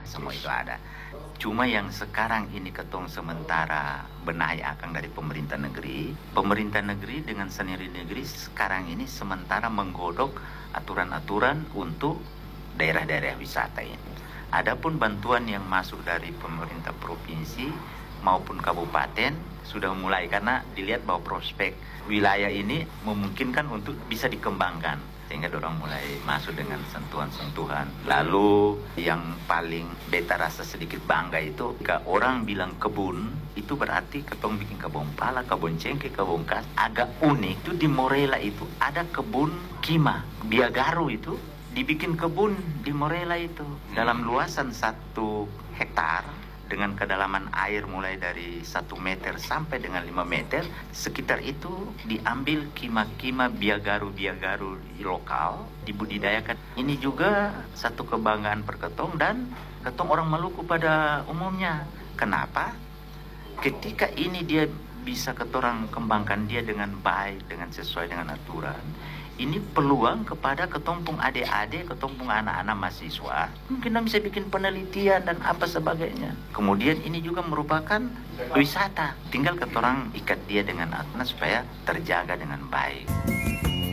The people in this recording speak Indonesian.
semua itu ada. Cuma yang sekarang ini ketong sementara benahi akang dari pemerintah negeri dengan sendiri negeri sekarang ini sementara menggodok aturan-aturan untuk daerah-daerah wisata ini. Adapun bantuan yang masuk dari pemerintah provinsi maupun kabupaten sudah mulai karena dilihat bahwa prospek wilayah ini memungkinkan untuk bisa dikembangkan sehingga orang mulai masuk dengan sentuhan-sentuhan. Lalu yang paling beta rasa sedikit bangga itu jika orang bilang kebun itu berarti ketong bikin kebun pala, kebun cengkeh, kebun kas. Agak unik itu di Morela itu ada kebun kima Biagaru itu dibikin kebun di Morela itu dalam luasan 1 hektar dengan kedalaman air mulai dari 1 meter sampai dengan 5 meter. Sekitar itu diambil kima-kima biagaru lokal dibudidayakan. Ini juga satu kebanggaan perketong dan ketong orang Maluku pada umumnya. Kenapa? Ketika ini dia bisa ketorang kembangkan dia dengan baik, dengan sesuai dengan aturan. Ini peluang kepada ketompung adik-adik, ketompung anak-anak mahasiswa. Mungkin bisa bikin penelitian dan apa sebagainya. Kemudian ini juga merupakan wisata. Tinggal ketorang ikat dia dengan atna supaya terjaga dengan baik.